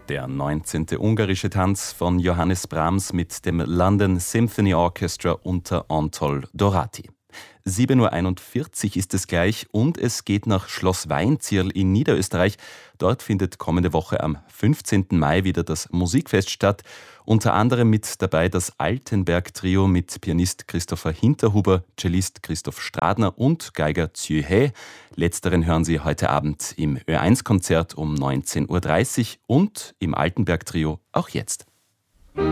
Der 19. ungarische Tanz von Johannes Brahms mit dem London Symphony Orchestra unter Anatol Dorati. 7:41 Uhr ist es gleich und es geht nach Schloss Weinzierl in Niederösterreich. Dort findet kommende Woche am 15. Mai wieder das Musikfest statt. Unter anderem mit dabei das Altenberg-Trio mit Pianist Christopher Hinterhuber, Cellist Christoph Stradner und Geiger Zü He. Letzteren hören Sie heute Abend im Ö1-Konzert um 19:30 Uhr und im Altenberg-Trio auch jetzt.